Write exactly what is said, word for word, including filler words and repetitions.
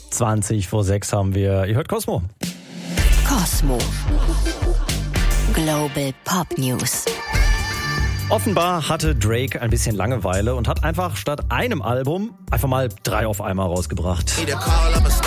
zwanzig vor sechs haben wir. Ihr hört Cosmo. Cosmo. Global Pop News. Offenbar hatte Drake ein bisschen Langeweile und hat einfach statt einem Album einfach mal drei auf einmal rausgebracht.